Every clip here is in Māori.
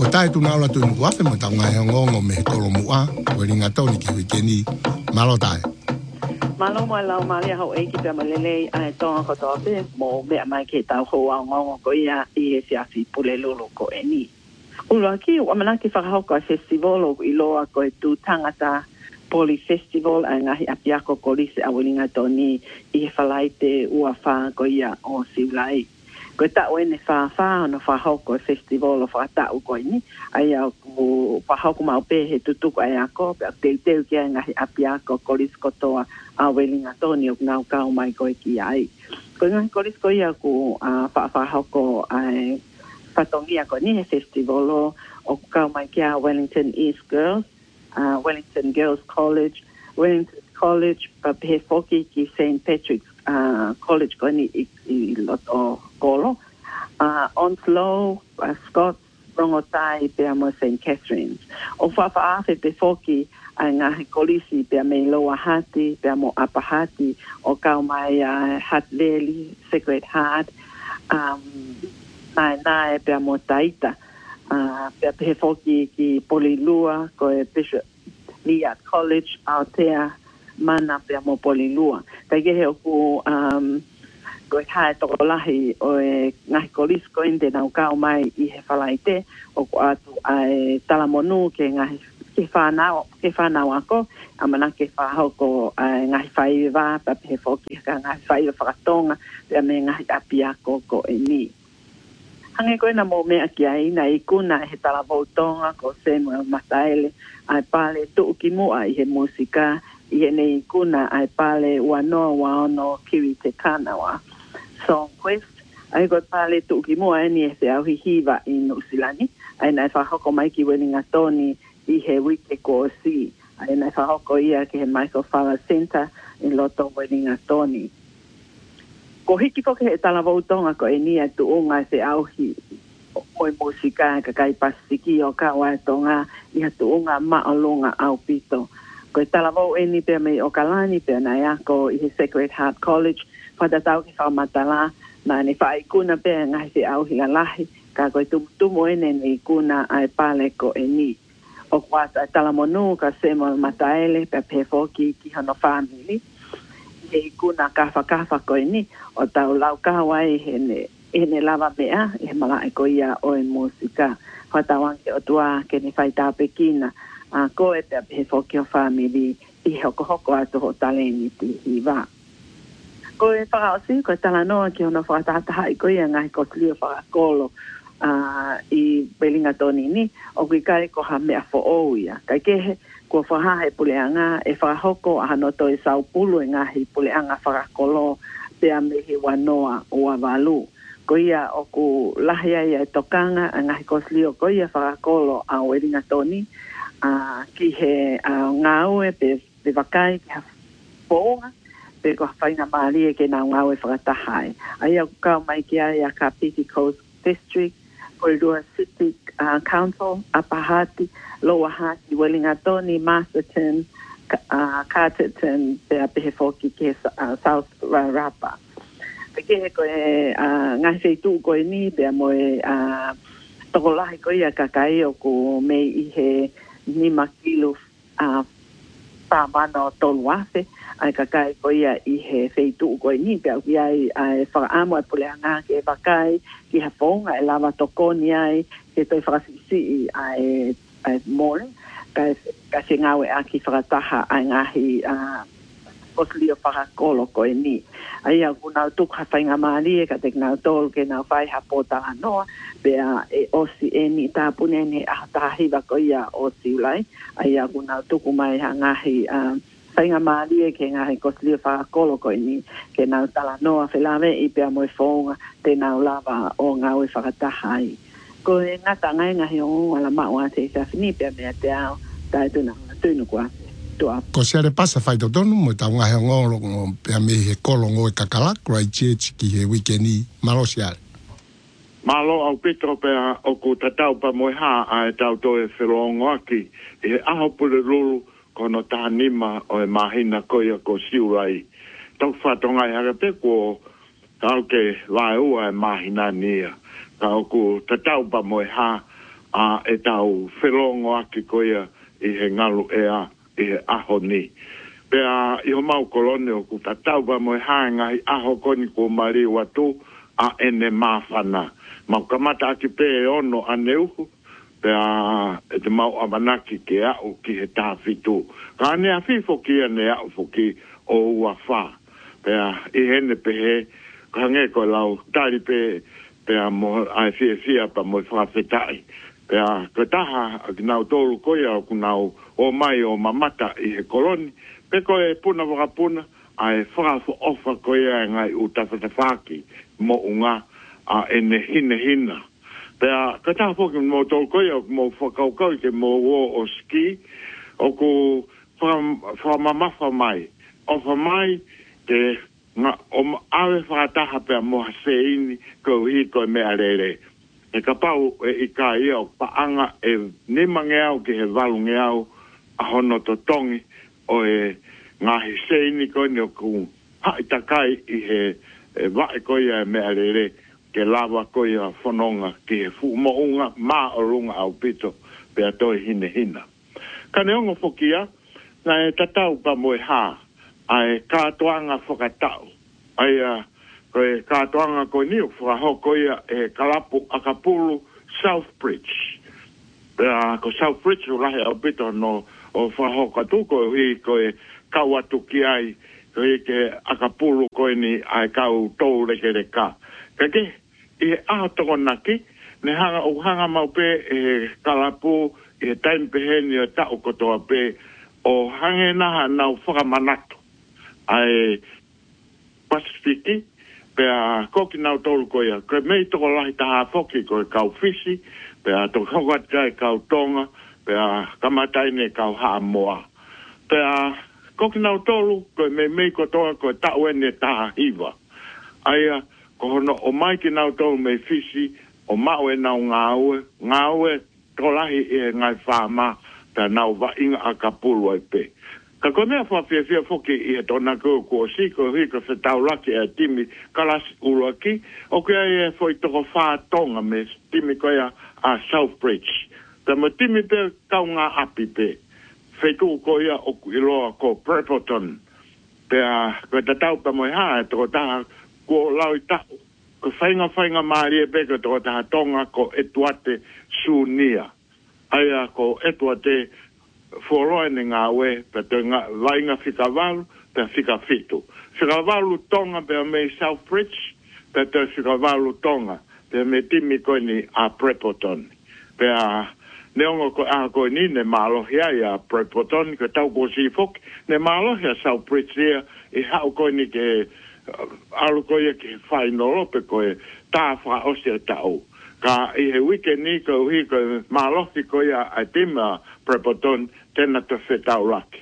Ko tai tu naula tu nuku afe mo tau ngai ngongo me kolo mua. Weli ngā toni ki wikeni. Malo tai. Malo mai lau maria hau eiki pia malele ai tonga kotoa pe mo mea mai ke tau hoa ngongo ko ia i e siafi pule lulu ko e ni. Ula ki o amanaki whakahauka festival o iloa ko e tu tangata Poli Festival a ngahi apiako ko lise a wilinga toni i he whalaite ua wha ko ia o siulai. Ko ta o ene wha no whahauko festival o whakatau ko ini ai au ku whahauko mau pe he tutuku ai ako pe te teu ki a ngahi apiako ko lise kotoa a wilinga toni o ngau kau mai ko ki ai. Ko ngahi ko lise ko ia ku whahauko ai whatongia ko ni he festival o kau mai ki a Wellington East Girls. Wellington Girls College, Wellington College, he foki ki St. Patrick's College ko ni i loto kolo. Onslow, Scott, Rongotai, pe amo St. Catherine's. O whawhaafe pe foki ngahi kolisi pe ame Loa Hati, pe amo Upper Hati, o kau mai Hat Lely, Sacred Heart, nai pe amo Taita. Pe foki ki Polilua ko e Bishop Liat College Aotea mana pe mo Polilua. Kai ke he ku ko e kai to lahi o e ngahi kolis ko inde nau kau mai i he whalaite o ko atu ai talamonu ke ngahi ke whanau ako amana ke whahoko ngahi whaiwa pa pe foki ka ngahi whaiwa whakatonga pe me ngahi apiako ko e ni. Hange koe na mo mea ki ai na ikuna he talavoutonga ko Samuel Mataele ai pale tuuki mua i he musika i he ne ikuna ai pale wanoa waono kiwi te kanawa. Song Quest ai koe pale tuuki mua e ni e se au hihiva i Nusilani ai nai whahoko mai ki Wellinga Toni i he wike ko o si ai nai whahoko ia ki he Michael Fowler Center i loto Wellinga Toni. Ko hiki ko ke talavoutonga ko e nia tu unga se auhi o musika ka kai pasiki o ka wa tonga i tu unga maolunga au pito. Ko talavou e ni pe me o kalani pe na ya ko i Sacred Heart College fa ta tau ki fa matala na ni fa ikuna pe nga se auhi la lahi ka ko tu mo ene ni kuna ai pale ko e ni. O kwa talamonu ka Samuel Mataele pe pe foki ki hano family. E kuna kafa ko ni o tau lau kawai hene lava mea e mala ko ia o e musika fatawan ke o tua ke ni faita pekina ko e te he foki o family i hoko atu ho taleni ti hiva ko e whaka o si ko tala noa ki ono whakatata ko ia ngai ko tlio whakakolo i Wellinga Toni ni o kui kai ko ha mea fo o ia kai kehe ko whaha e puleanga e whakahoko a hanoto e saupulu e ngahi puleanga whakakolo te ame he wanoa o avalu. Ko ia o ku lahia ia e tokanga a ngahi koslio ko ia whakakolo a Wellinga Toni ki he ngau e pe wakai ki ha whoonga pe ko whaina maari e ke nga ngau e whakatahai. Aia ku kau mai ki a ka Piki Coast District Koridua City Council, Apahati, Loa Hati, Wellinga Toni, Masterton, Carterton, pe apehe foki ke South Rapa. Peke ko e ngai feitu ko ni pe mo e tokolahi ko ia kakai o ko me i he ni makilu pamano toluafe ai kakai ko ia i he feitu ko ni pe ai whakaamo e puleanga ke wakai ki ha fonga e lava tokoni ai ke toi whakasisi ai mole ka se ngawe aki whakataha ai ngahi koslio whakakolo ko ni ai au kuna tuku hawhainga maari e ka te ngau tolu ke ngau whai hapota anoa pe e osi e ni tāpune ni a tahiwa ko ia osi ulai ai au kuna tuku mai ha ngahi whainga maari e ke ngahi koslio whakakolo ko ni ke ngau tala noa whelame i pia moe whaunga te ngau lava o ngau e whakataha ai ko e ngata ngai ngahi o ala maua te whawhini pia mea te ao tai tuna tunu kua ko se re pasa fai to tonu mo ta ngahi ngolo pe me he kolongo e kakala krai chechi ki he weekend malosial malo au petro pe o ko tatau pa mo ha ai tau to e whelongo aki e aho pule lulu kono tahanima o e mahina koia ko siurai tau whatonga e hara pe ko kau ke lai ua e mahina nia kau ko tatau pa mo ha e tau whelongo aki koia I he ngalu I he aho ni. Pea I ho mau kolone o ku tatau pa mo hanga I aho koni ko mari watu a ene mawhana. Mau kamata aki pe ono aneuhu pea e te mau amanaki ke au ki he tāwhitu. Ka ne a fifo ki ane au foki o ua wha. Pea I hene pe he ka nge ko lau tari pea mo ai fia pa mo whawhetai. Pea ka taha nau tolu koia o kunau o mai o mamata I he koloni. Pe koe puna wakapuna ai whakafo ofa koia ngai u tawhatawhaki mo unga a ene hina. Pea ka taha poki mo tolu koia o mo whakaukau ke mo o ski o ku whamamafa mai. Ofa mai te o awe whakataha pea mo haseini ko hi koe mea rere. E ka pau I ka ia o paanga e nima ngeau ki he walu ngeau a hono to tongi o ngahi seini koe ni o ku haitakai I he wae koe e mea rere ke lawa koe a whanonga ki he fu mounga maa o runga au pito pea toi hina. Ka neongo fokia na e tatau pa moe ha ai kātoanga whakatau. Ai koe kātoanga koe ni o whakahoko ia e kalapu akapulu Southbridge. Ko Southbridge o lahe au pito no o whakahoko atu koe hui koe kauatu ki ai koe ke akapulu koe ni ai kau tau reke reka. Kake, I aho toko naki, ne hanga mau pe e kalapu I taim peheni o tau kotoa pe o hange naha nau whakamanatu. Ai Pasifiki, pea koki nau tolu koia. Koe mei toko lahi taha foki koe kau fisi, pea toko hokatai kau tonga, pea kamataine kau haa moa. Pea koki nau tolu, koe mei kotoa koe tauene taha hiva. Aia, ko hono o maiki nau tolu mei fisi, o maue nau ngāue, toko lahi e ngai whāma, pea nau wainga a kapulu ai pe. Ka koe mea whawhia foki I he tona kua kua siko hika whetau laki a timi kalasi uruaki. O kia e foi toko whātonga me timi koe a Southbridge. Ta mo timi pe kau ngā api pe. Whetu koe o iloa ko Prepperton. Pea koe tatau pa moe haa toko taha kua lau I tau. Ko whainga maari e pe ko toko taha tonga ko etuate sunia. Aia ko etuate Foroe ni ngā we, pe te wainga whikawalu, pe whikawhitu. Whikawalu tonga pe me Southbridge, pe te whikawalu tonga, pe me timi koe ni a Prepperton. Pe a neongo ko a koe ni ne mālohia I a Prepperton, ko tau ko si foki, ne mālohia Southbridge ia, I hau koe ni ke alu koe ke whainoro pe koe tā wha osia tau. Ka I he weekend ni ko hi ko mālohi koe a tima Prepperton, tēnā te whetau laki.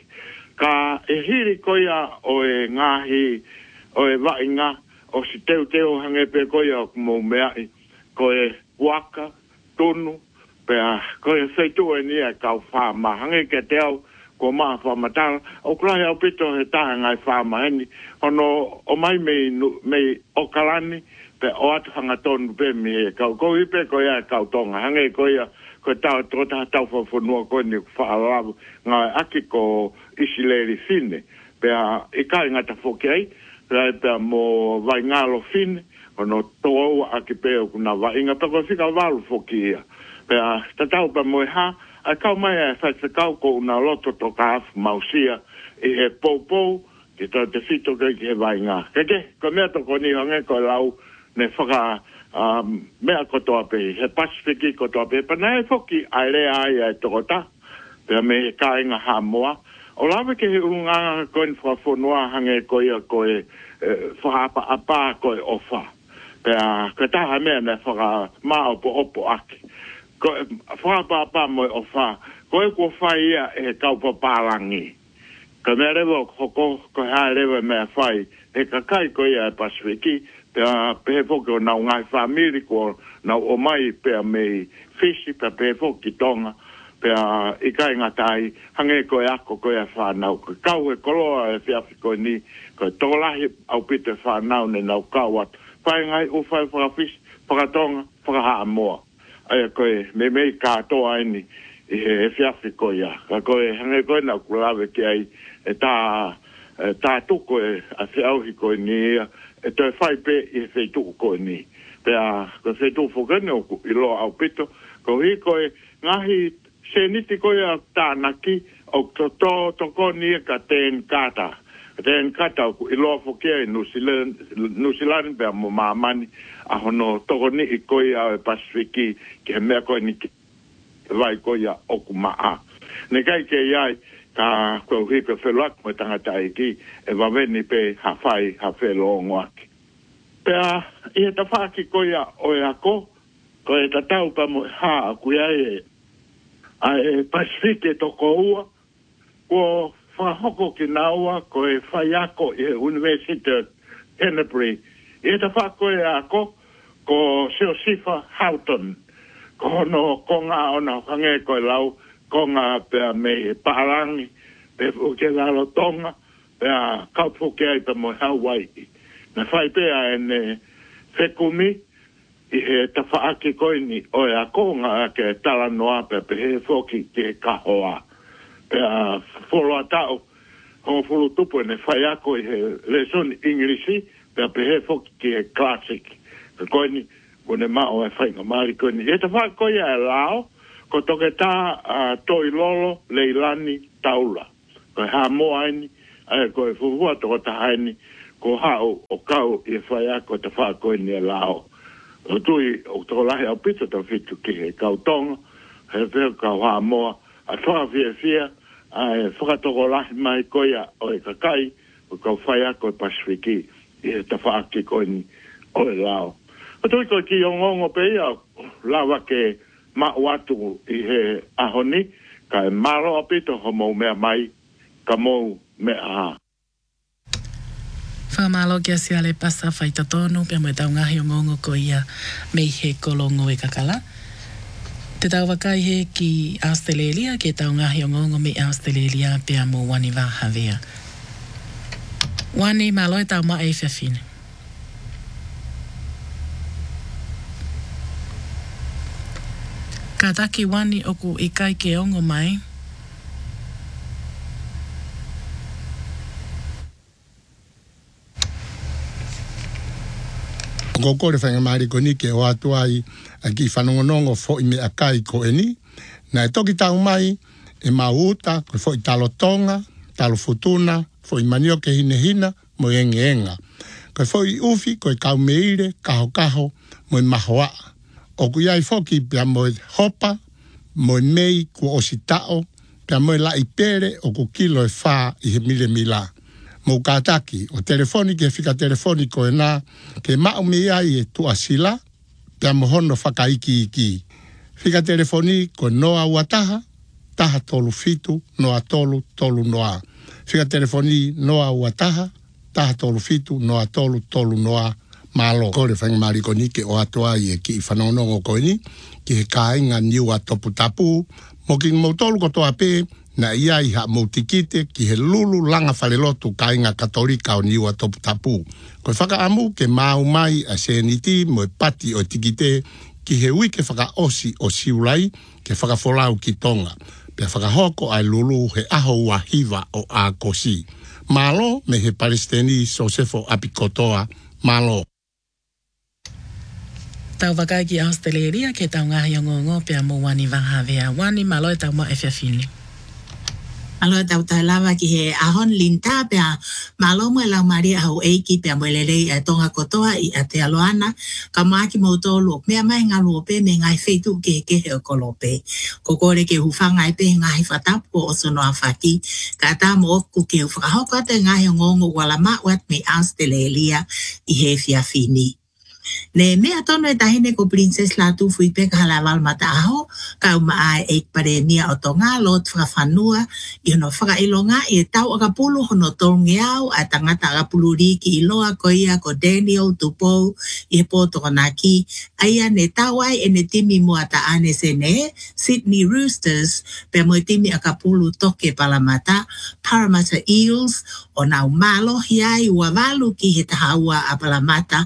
Ka e hiri koia o e ngahi, o e wainga, o si teo hange pe koia o mou meai, ko e waka, tonu, pea koe whaitu e nia kau whāma, hange ke teo, ko maa whamatala, o klahi au pito he taha ngai whāma heni, hono o mai mei o kalani, pe o atu hanga tonu pe mi he kau, ko hipe koia kau tonga, hange koia, ko tau tau whawhanua koe ni whaalawu ngai aki ko isileri fine. Pea I kai ngata whoki ai, rai pea mo vai ngalo fine, ono tōua aki peo kuna wainga, pea ko whika walu whoki ia. Pea tatau pa moe ha, ai kau mai e whaitwhakau ko una loto to ka afu mausia, I he pou, ki tau te whito kei ki he wainga. Keke, ko mea toko ni hange ko lau, ne whaka mea kotoa pe, he Pasifiki kotoa pe, pa nei foki ai rea ai toko ta, pea me he kāinga hamoa. O lawe ke he unga koe whawhonua hange koe whahapa apa koe ofa. Pea koe taha mea ne whaka maa opo aki. Koe whahapa apa moe ofa, koe kua whai ia he kaupa pālangi. Ka mea rewa hoko, koe hae rewa mea whai, he kakai koe ia Pasifiki, pea pehe foki o nau ngai whamiri ko nau o mai pea mei fisi pea pehe foki tonga pea I kai ngatai hange koe ako koe a whanau koe kau e koloa e whiawhi koe ni koe tolahi au pite whanau ne nau kauat whai ngai o whai whakafisi whakatonga whakahaa moa ai koe me katoa ini e fiafi koia ka koe hange koe na kulave ki ai ta tuko a fiauhi koe ni e te whai pe i whai tuko koe ni pea ko whai tuko whokane o i loa au pito ko hi koe ngahi se niti koe a tānaki o toko ni ka ten kata o i loa whokia i New Zealand pea mo mamani a hono toko ni i koe a Pasifiki ki he mea koe ni vai koia oku maa. Ne kai ke iai ka koe hipe wheluak mo tangata iki e wawene pe hawhai hawhelo o ngoaki. Pea i he tawhaki koia o e ako, koe ta tau pa mo haa kuia e Pasifike toko ua, ko whahoko ki naua koe whai ako i he University Canterbury. I he tawhaki koe ako, ko Sifa Houghton, ko no konga ona hange ko lau konga pe me parangi pe o ke la tonga pe ka fu ke pe mo Hawaii na fai pe en fekumi i he tafaaki ko ni o ya konga ke tala noa pe he foki ke ka hoa pe folo atao ho folo tupo ne fai ako i he lesson English pe he foki ke classic ko ni kone mao e whainga maari kone. E ta whakoia e lao, ko toke tā toi lolo leilani taula. Ko ha moa aini, ko e fuhua toko ta haini, ko hao o kau i whaia ko ta whakoini e lao. O tui o toko lahi au pito ta whitu ki he kau tonga, he wheo kau ha moa, a toa fia, e whakatoko lahi mai koia o e kakai, o kau whaia ko e Pasifiki, i ta whaaki koini o e lao. Atoi ko ki ongongo pe ia lawa ke mauatu i he ahoni ka e maro apito homo mea mai ka mou mea ha. Whamalo kia sia le pasa whaita tonu pia moe tau ngahi ongongo ko ia mei he kolongo e kakala. Te tau wakai he ki Australia ke tau ngahi ongongo me Australia pia mo wani wahavea. Wani malo e tau ma e whiawhine. Ka taki wani oku i kai ke ongo mai. Ko kore whainga maari ko ni ke o atu ai a ki whanongonongo fo i me a kai ko eni. Na e toki tau mai e mauta ko fo i talo tonga, talo futuna, fo i manio ke hina mo enga. Ko fo i ufi ko i kau meire, kaho mo i mahoa. O kuiai foki pia moe hopa, moe mei ku ositao, pia moe la i pere o ku kilo e wha i he mila. Mo kātaki, o telefoni ke whika telefoni ko e nā, ke mau me ai e tu asila, pia mohono whakaiki iki. Whika telefoni ko noa uataha, taha tolu fitu, noa tolu noa. Whika telefoni noa uataha, taha tolu fitu, noa tolu noa. Malo kore whainga maari ko ni ke o atoa i e ki i whanongongo ko ni ki he kāinga niu a topu tapu mo ki mautolu ko toa pē na ia i ha mautikite ki he lulu langa whalelotu kāinga katolika o niu a topu tapu. Ko whaka amu ke mau mai a seniti mo e pati o tikite ki he ui ke whaka osi o siulai ke whaka folau ki tonga. Pea whaka hoko ai lulu he aho ua hiva o a kosi. Malo me he Palestini Sosefo Apikotoa malo. Tau wakai ki Australia ke tau ngahi ongongo pia mo wani wahavea. Wani malo e tau mo e whiawhine. Malo e tau lawa ki he ahon linta pia malo mo e lau maria au eiki pia mo elelei e tonga kotoa i Aotearoa ka maaki mo tolu mea mai ngā lope me ngai wheitu ke he o kolope. Ko kore ke hufanga e pe ngahi whatapu o sono a whaki ka tā mo oku ke whakahoko te ngahi ongongo wala mawat me Australia i he whiawhine. Ne mea tono e tahine ko Princess Latu fui peka halawal mata aho, ka umaa e pare mia o tonga lot whakawhanua, i hono whakailonga i e tau akapulu hono tonge au, a tangata akapulu riki i loa ko ia ko Daniel Tupou, i he poto kanaki, aia ne tawai e ne timi mua ta ane se ne, Sydney Roosters, pe mo timi akapulu toke palamata, Parramatta Eels, o nau malo hiai ua walu ki he tahaua a palamata,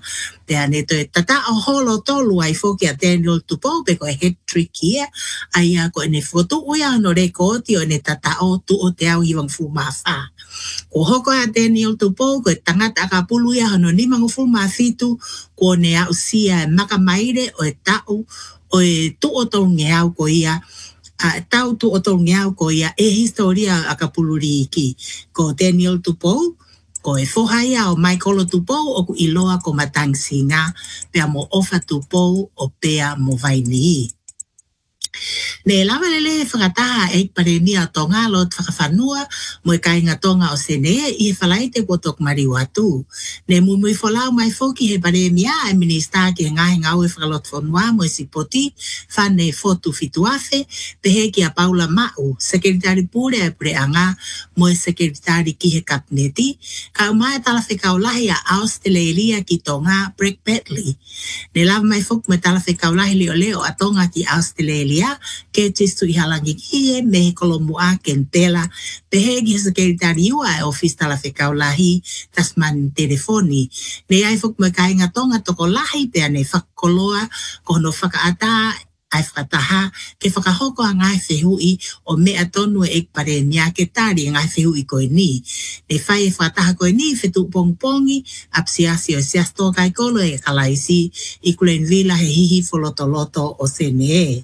Pea ne to tata o holo tolu ai foki a Daniel Tupou pe ko head trick here. Ai a ko ne foto uia no rekoti o ne tata o tu o te au hiwang fumafa. Ko hoko a Daniel Tupou ko tangata ka puluia hono ni mangu fumafitu ko ne au sia e makamaire o e tau o e tu o tolu nge au ko ia. Tau tu o tolu nge au ko ia e historia a ka puluri ki. Ko Daniel Tupou ko e fohaia o Michael Tupou o ku iloa ko matangsinga pea mo ofa Tupou o pea mo vaini. Ne lava lele whakataha e parenia tonga lo whakawhanua mo e kainga tonga o sene i e whalaite ko tok mariwatu. Ne mumui wholau mai foki he parenia e minista ki e ngahi ngau e whakalot whanua mo e sipoti whane fotu fituafe pehe ki a Paula Mau, sekretari pure e preanga mo e sekretari ki he kabineti ka umai tala whekaulahi a Australia ki tonga Breck Bentley. Ne lava mai foki me tala whekaulahi leo leo a tonga ki Australia ke tistu i halangi kie me kolomu a kentela pehe ki sekretari ua e ofis tala whekaulahi tasman telefoni. Ne ai fok me kainga tonga toko lahi pea ne whakoloa kono whakaata ai whakataha ke whakahoko a ngai whehui o mea tonu e ekpare nia ke tari ngai whehui koe ni. Ne whai e whakataha koe ni whetu pongpongi apsiasi o siasto kai kolo e kalaisi i Glenville he hihi folotoloto o sene.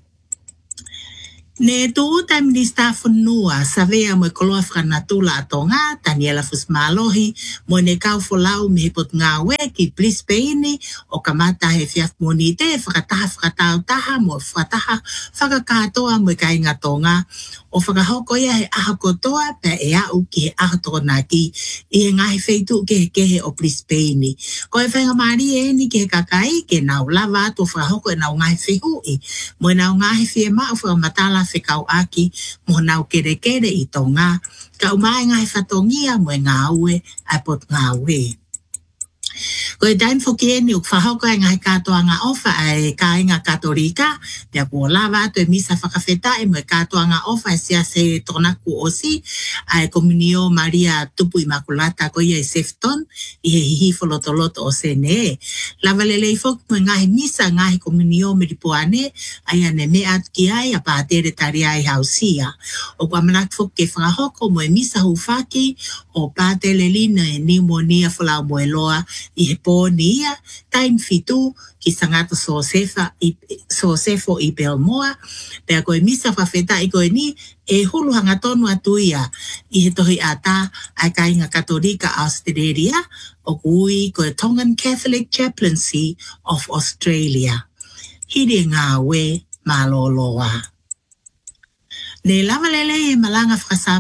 Ne tu uta minista whanua savea mo e koloa whanatula a tonga Daniela Fusmalohi mo ne kau folau me hepot ngā we ki Brisbane o kamata he fiaf moni te whakataha taha mo whakataha whakakatoa mo e kainga tonga o whakahoko ia he aha kotoa pe e au ki he aha tona ki i he ngahi feitu ke he kehe o Brisbane. Ko e whainga maari e ni ke he kakai ke nau lava atu whakahoko e nau ngahi whehui mo e nau ngahi whie maa whakamatala whekau aki mo nau kere kere i tonga ka umai ngahi whatongia mo e ngā ue a pot ngā ue. Ko e daim whoki e ni uk whahoko e ngai katoa ngā ofa e kāinga katorika, pia kua lava atu e misa whakawheta e mo e katoa ngā ofa e sia se tonaku osi, a e komunio Maria Tupu Imakulata ko ia e Sefton, i he hihi folotoloto o sene. Lava lele i whoki mo e ngahi misa ngahi komunio meripuane, a ia ne mea atu ki ai a pātere tari ai hausia. O kua manak whoki e whakahoko mo e misa hufaki, o pātele lina e pneumonia whalau mo e loa, i he pōnia, taim fitu ki sangata sefo i Belmoa, pea koe misa whawheta i koe ni, e hulu hanga tonu atu ia, i he tohi ata ai kainga Katolika Australia, o kui koe Tongan Catholic Chaplaincy of Australia. Hiri ngā we maloloa. Ne lava lele e malanga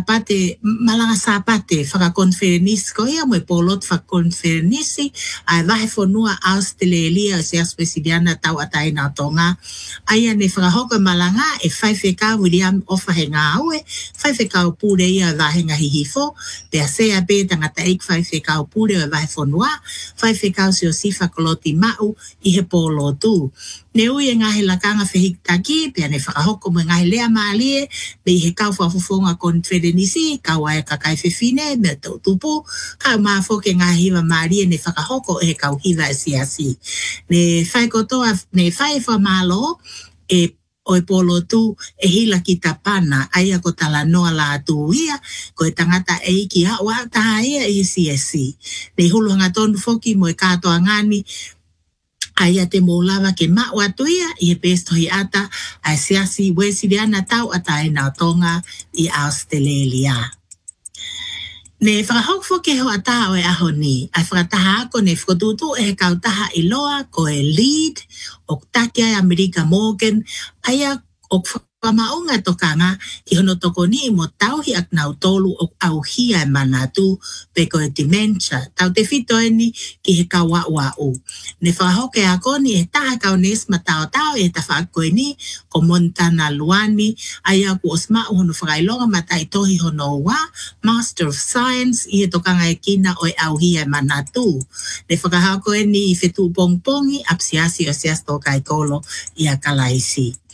sapate whakakonferenisi ko ia mo e polot whakakonferenisi ai wahe whanua Australia se aspesidiana tau atai nā tonga. Aia ne whakahoko malanga e whaiwhekau William ofa he ngā aue, whaiwhekau pūre ia wahe ngā hihifo, pea sea be tangata eik whaiwhekau pūre o wahe whanua, whaiwhekau se o sifa koloti mau i he polotu. Ne ui e ngahi lakanga whihitaki, pea ne whakahoko mo ngahi lea maalie, me he kau whafufonga konferenisi, kau ai kakai whiwhine, me tau tupu, kau maafoke ngā hiwa maalie ne whakahoko e kau hiwa e siasi. Ne whai kotoa, ne whai whamalo, e o e polo tu e hila ki tapana, aia ko tala noa la atu ia, ko e tangata e iki hawa taha ia i siasi. Ne huluhanga tonu foki mo e katoa ngani, aia te mōlawa ke mau atu ia i he pēstohi ata ai siasi wesiriana tau ata e nā tonga i Australia. Ne whakahok foke ho ata o e aho ni, ai whakataha ako ne whakatutu e he kautaha i loa ko e lead o takia e America Morgan, aia o whamaunga tokanga ki hono toko ni mo tauhi ak nau tolu o auhia e manatu pe ko e dementia. Tau te whito e ni ki he kawa wau. Ne whahoke ako ni e taha kau nes ma tau e ta whaako e ni ko Montana Luani aia ku osma o hono whakailonga matai tohi hono wa Master of Science i he tokanga e kina o e auhia e manatu. Ne whakahako e ni i whetu pongpongi apsiasi o siasto kai kolo i a kalaisi.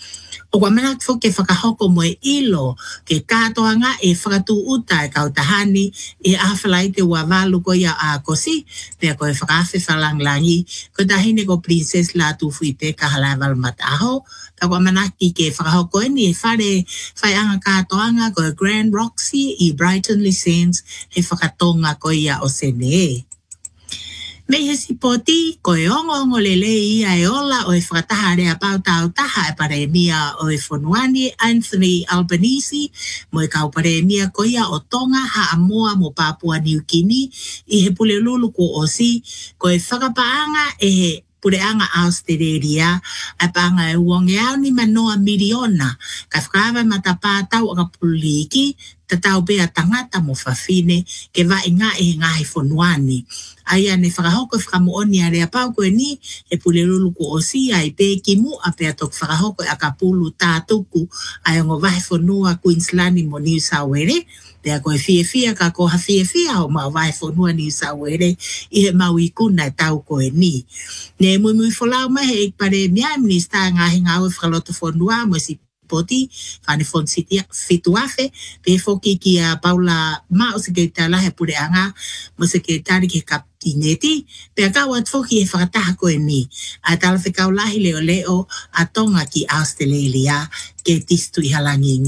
O kwa mena fo ke whakahoko mo e ilo ke kātoanga e whakatu uta e kautahani e awhalai te wawalu ko ia a kosi pia ko e whakawhi whalanglangi ko tahine ko princess la tufu i pe kahalawal mataho ta kwa manaki ke whakahoko e ni e whai anga kātoanga ko e Grand Roxy i Brighton License he whakatonga ko ia o sene. Me he sipoti ko e ongo lele ia e ola o e whakataha rea pau tau taha e paremia o e whonuani Anthony Albanese mo e kau paremia ko ia o tonga ha amoa mo Papua New Guinea i he pule lulu ko osi ko e whakapaanga e he pureanga Australia a panga e uonge au ni manoa miliona ka whakawa matapatau a puliki tatau bea tangata mo whawhine ke wa inga e ngahi whonuani. Aia ne whakahoko whakamooni a rea pau koe ni e pule lulu ko osi a i pē kimu a pēa tok whakahoko a ka pulu tātuku a yongo wahi whonua Queenslandi mo New South Wales. Pea koe fia ka koha fia o ma wahi whonua New South Wales i he mau i kuna e tau koe ni. Ne mui wholau mahe e pare mea minista ngahi ngā ue whakaloto whonua mo si poti fane fon siti fituafe pe foki ki a Paula ma o sekretari he pure anga mo sekretari ke kabineti pe ka wat foki e whakataha koe ni a tala whekau lahi leo a tonga ki Australia ke tis tui halangi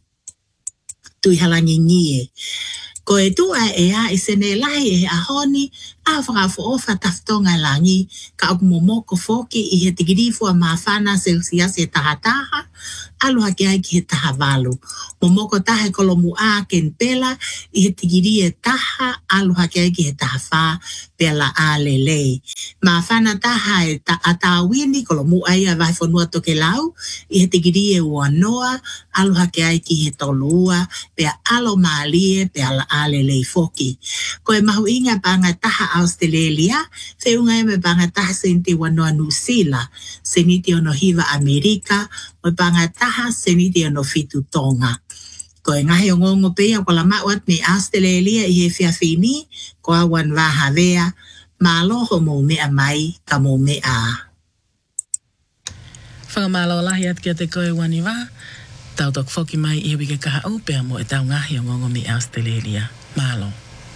ngie ko e tua e a i sene lahi e a honi a whakafo ofa taftonga langi ka ok momoko foki i he tigirifu a mawhana Celsius e tahataha aloha ke ai ki he taha walu. Momoko taha e kolomu a ken pela i he tigiri e taha aloha ke ai ki he taha wha pela a lelei. Mawhana taha e atawini kolomu ai a vai whanua toke lau i he tigiri e uanoa aloha ke ai ki he tolua pea alo maalie pea la a lelei foki. Ko e mahu inga panga taha Australia, whiunga e me panga taha senti wanoa New Zealand, seniti ono hiva Amerika, me panga taha seniti ono fitu tonga. Ko e ngahi o ngongo pea ko la mawat ni Australia i he whiawhini, ko awan waha vea, māloho mō mea mai ka mō mea. Whakamalo lahi at kia te koe wani wā, tau tok whoki mai i wike kaha upea mo e tau ngahi o ngongo mi Australia. Mālo.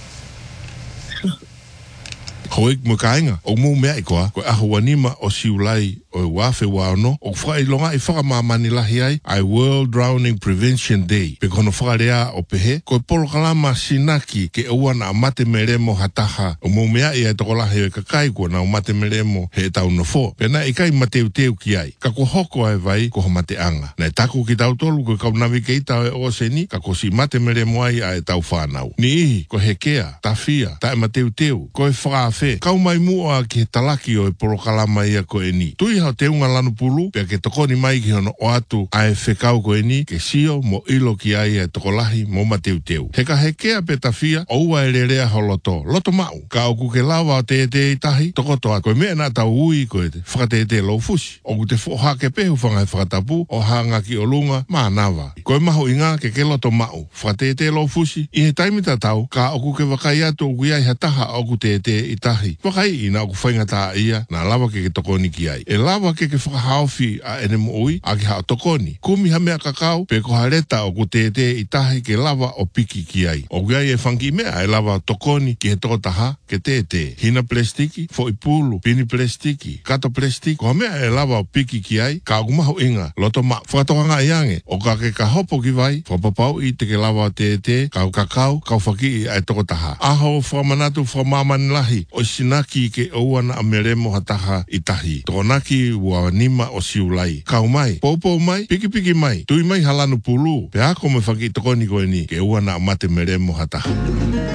Hoik mo kainga, o mō mea i koa, ko aho wanima o siulai o e wafe wano, o whakailonga i whakamamani lahi ai World Drowning Prevention Day. Pe kono whakarea o pehe, ko e polo kalama sinaki ke uana a mate meremo hataha, o mō mea i ai toko lahi o e kakai kua na o mate meremo he tau no fo. Pena i kai mateu teu ki ai, ka ko hoko ai vai ko ho mate anga. Na e taku ki tau tolu ko kau nawi ke ita o seni, ka ko si mate meremo ai a e tau whanau. Ni ihi, ko hekea, tawhia, ta e mateu teu, ko e whaafe, kau mai mua ki he talaki o e polo kalama ia ko e ni. Tui hao te unga lanu pulu, pia ke tokoni mai ki hono o atu a e whekau ko e ni, ke sio mo ilo ki ai e tokolahi mo mateu teu. Heka hekea pe tawhia, o ua e rerea holoto, loto mau, ka oku ke lawa o te i tahi, tokotoa, koe mea nā tau ui koe te whakate lo fusi. Oku te whoha ke pehu whangai whakatapu, o hanga ki o lunga, maa nawa. Koe maho inga ke loto mau, whakate lo fusi, i he taimita tau, ka oku ke wakai atu oku iai hataha oku te i tahi. Wakai ina oku whainga tā ia, nā lawa ke tokoni ki ai. E lawa ke whakahauwhi a ene mo ui, a ki hao tokoni. Kumi hamea kakao, pe ko hareta o ku te i tahi ke lawa o piki ki ai. O gai e whangi mea e lawa tokoni ki he tokotaha ke te. Hina plastiki, fo i pulu, pini plastiki, kato plastiki, ko hamea e lawa o piki ki ai, ka akumaho inga, loto ma, whakatohanga iange, o ka ke ka hopo ki vai, whapapau i te ke lawa o te, kau kakao, kau whaki i ai tokotaha. Aho whamanatu whamamani lahi, o sinaki ke ouana a meremo hataha i tahi. Tokonaki ua nima o siulai. Kau mai, popo mai, piki mai, tui mai halanu pulu. Pe ako me whaki tokoni koe ni, ke ouana a mate meremo hataha.